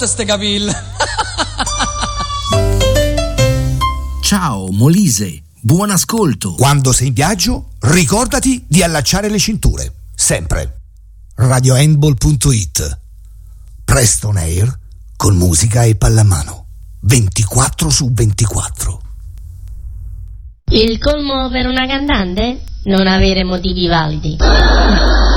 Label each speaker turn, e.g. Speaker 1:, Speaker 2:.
Speaker 1: forte ste capille.
Speaker 2: Ciao Molise, buon ascolto.
Speaker 3: Quando sei in viaggio, ricordati di allacciare le cinture, sempre. RadioHandball.it. Preston Air con musica e pallamano 24/24.
Speaker 4: Il colmo per una cantante? Non avere motivi validi.